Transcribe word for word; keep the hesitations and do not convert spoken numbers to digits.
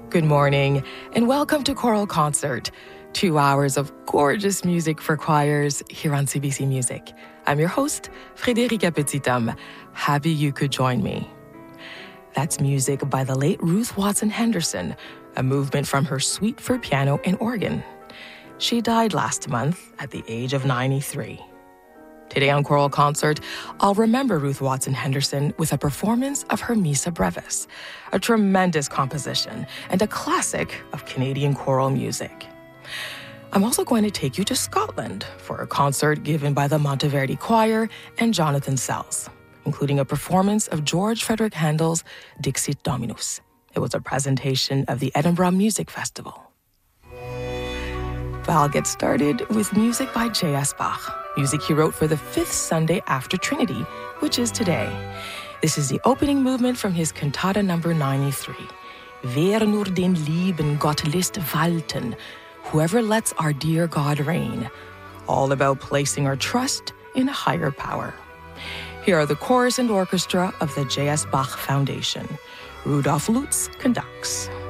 Good morning, and welcome to Choral Concert, two hours of gorgeous music for choirs here on C B C Music. I'm your host, Frédérica Petithomme. Happy you could join me. That's music by the late Ruth Watson Henderson, a movement from her suite for piano and organ. She died last month at the age of ninety-three. Today on Choral Concert, I'll remember Ruth Watson Henderson with a performance of her Missa Brevis, a tremendous composition and a classic of Canadian choral music. I'm also going to take you to Scotland for a concert given by the Monteverdi Choir and Jonathan Sells, including a performance of George Frederick Handel's Dixit Dominus. It was a presentation of the Edinburgh Music Festival. But I'll get started with music by J S Bach, music he wrote for the fifth Sunday after Trinity, which is today. This is the opening movement from his cantata number ninety-three. Wer nur den lieben Gott lässt walten, whoever lets our dear God reign, all about placing our trust in a higher power. Here are the chorus and orchestra of the J S Bach Foundation. Rudolf Lutz conducts.